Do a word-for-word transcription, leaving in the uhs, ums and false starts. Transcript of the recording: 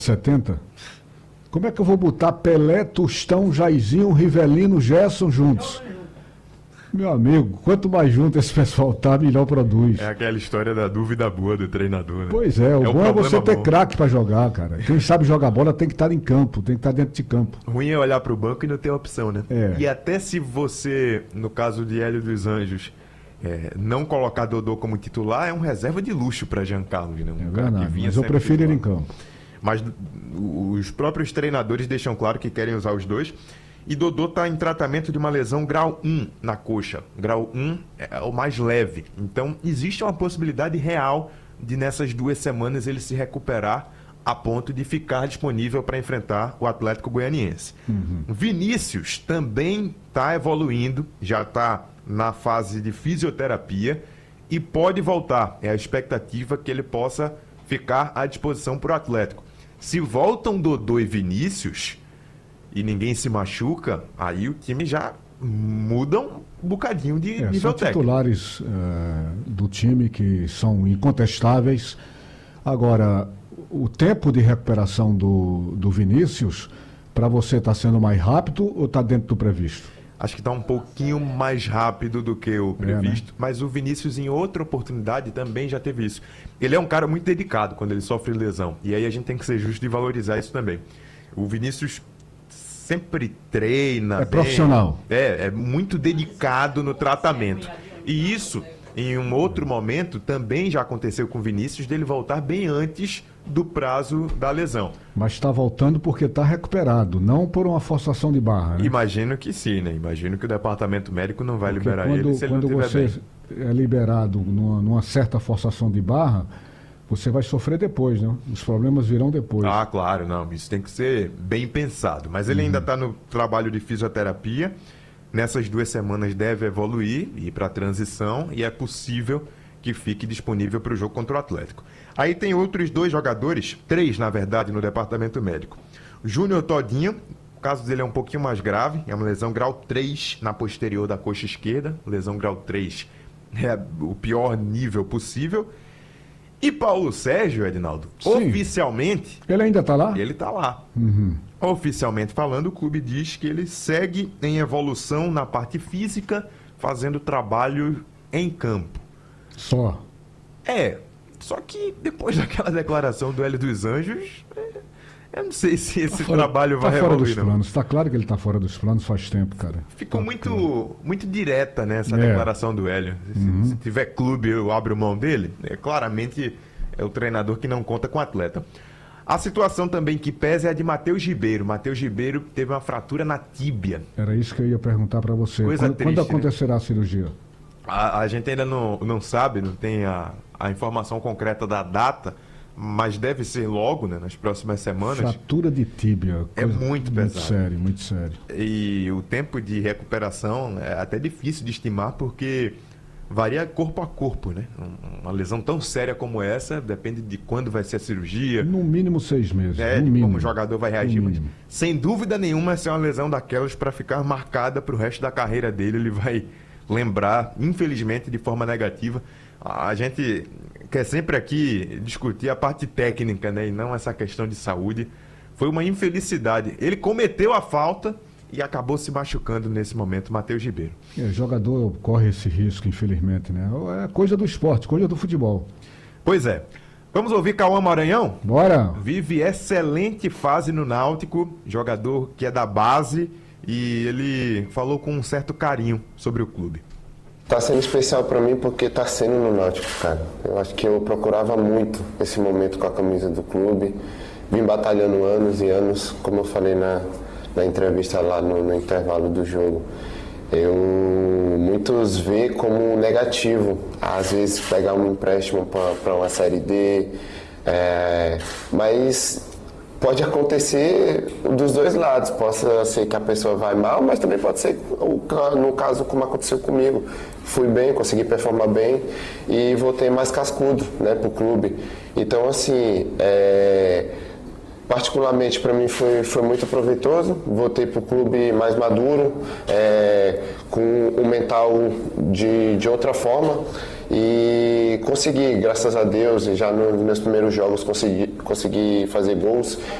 setenta? Como é que eu vou botar Pelé, Tostão, Jairzinho, Rivelino, Gerson juntos? Meu amigo, quanto mais junto esse pessoal tá, melhor produz. É aquela história da dúvida boa do treinador, né? Pois é, o é bom é você ter bom. craque para jogar, cara. Quem sabe jogar bola tem que estar em campo, tem que estar dentro de campo. Ruim é olhar pro banco e não ter opção, né? É. E até se você, no caso de Hélio dos Anjos, é, não colocar Dodô como titular, é um reserva de luxo para Jean Carlos, né? Um É cara verdade, que vinha mas eu sempre prefiro ele em titular. campo. Mas os próprios treinadores deixam claro que querem usar os dois. E Dodô está em tratamento de uma lesão grau um na coxa. Grau um é o mais leve. Então, existe uma possibilidade real de nessas duas semanas ele se recuperar a ponto de ficar disponível para enfrentar o Atlético Goianiense. Uhum. Vinícius também está evoluindo, já está na fase de fisioterapia e pode voltar. É a expectativa que ele possa ficar à disposição para o Atlético. Se voltam Dodô e Vinícius e ninguém se machuca, aí o time já muda um bocadinho de é, nível são técnico. Titulares uh, do time que são incontestáveis. Agora, o tempo de recuperação do, do Vinícius, para você está sendo mais rápido ou está dentro do previsto? Acho que está um pouquinho mais rápido do que o previsto, é, né? Mas o Vinícius em outra oportunidade também já teve isso. Ele é um cara muito dedicado quando ele sofre lesão, e aí a gente tem que ser justo e valorizar isso também. O Vinícius sempre treina. É bem, profissional. É, é muito dedicado no tratamento. E isso, em um outro momento, também já aconteceu com o Vinícius, dele voltar bem antes do prazo da lesão. Mas está voltando porque está recuperado, não por uma forçação de barra, né? Imagino que sim, né? Imagino que o departamento médico não vai porque liberar quando, ele se ele quando não estiver você bem. é liberado numa, numa certa forçação de barra, você vai sofrer depois, né? Os problemas virão depois. Ah, claro, não. Isso tem que ser bem pensado. Mas ele uhum. ainda está no trabalho de fisioterapia. Nessas duas semanas deve evoluir e ir para a transição e é possível que fique disponível para o jogo contra o Atlético. Aí tem outros dois jogadores, três na verdade, no departamento médico. Júnior Todinho, o caso dele é um pouquinho mais grave, é uma lesão grau três na posterior da coxa esquerda. Lesão grau três é o pior nível possível. E Paulo Sérgio, Edinaldo, Sim. oficialmente... Ele ainda está lá? Ele está lá. Uhum. Oficialmente falando, o clube diz que ele segue em evolução na parte física, fazendo trabalho em campo. Só? É, só que depois daquela declaração do Hélio dos Anjos, eu não sei se esse tá fora, trabalho vai tá fora evoluir. Dos planos. Está claro que ele está fora dos planos faz tempo, cara. Ficou tá muito, claro. muito direta, né, essa é. declaração do Hélio. Se, uhum. se tiver clube, eu abro mão dele. É, claramente é o treinador que não conta com o atleta. A situação também que pesa é a de Matheus Ribeiro. Matheus Ribeiro teve uma fratura na tíbia. Era isso que eu ia perguntar para você. Coisa quando, triste, quando acontecerá, né, a cirurgia? A, a gente ainda não, não sabe, não tem a, a informação concreta da data, mas deve ser logo, né, nas próximas semanas. Fratura de tíbia. É muito pesado. Muito sério, muito sério. E o tempo de recuperação é até difícil de estimar, porque varia corpo a corpo, né? Uma lesão tão séria como essa depende de quando vai ser a cirurgia. No mínimo seis meses. É, no de mínimo. como o jogador vai reagir. Mas, sem dúvida nenhuma, essa é uma lesão daquelas para ficar marcada para o resto da carreira dele. Ele vai lembrar, infelizmente, de forma negativa. A gente quer sempre aqui discutir a parte técnica, né? E não essa questão de saúde. Foi uma infelicidade. Ele cometeu a falta e acabou se machucando nesse momento, Matheus Ribeiro. É, jogador corre esse risco, infelizmente, né? É coisa do esporte, coisa do futebol. Pois é. Vamos ouvir Cauã Maranhão? Bora! Vive excelente fase no Náutico, jogador que é da base, e ele falou com um certo carinho sobre o clube. Tá sendo especial para mim porque tá sendo no Náutico, cara. Eu acho que eu procurava muito esse momento com a camisa do clube. Vim batalhando anos e anos, como eu falei na, na entrevista lá no, no intervalo do jogo. Eu, muitos vê como negativo, às vezes pegar um empréstimo para uma Série D, é, mas pode acontecer dos dois lados. Pode ser que a pessoa vai mal, mas também pode ser, no caso, como aconteceu comigo. Fui bem, consegui performar bem e voltei mais cascudo, né, para o clube. Então, assim, é, particularmente para mim foi, foi muito proveitoso. Voltei para o clube mais maduro, é, com o mental de, de outra forma. E consegui, graças a Deus, e já nos meus primeiros jogos consegui, conseguir fazer gols